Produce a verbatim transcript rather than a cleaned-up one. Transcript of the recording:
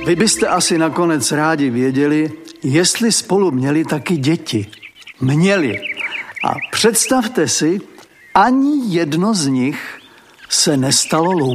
Vy byste asi nakonec rádi věděli, jestli spolu měli taky děti. Měli. A představte si, ani jedno z nich se nestalo loupežem.